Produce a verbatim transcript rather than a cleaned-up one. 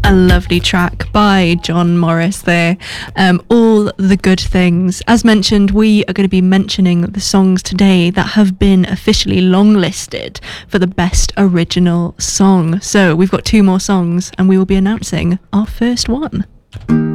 A lovely track by John Morris there. Um, all the good things. As mentioned, we are going to be mentioning the songs today that have been officially longlisted for the best original song. So we've got two more songs and we will be announcing our first one.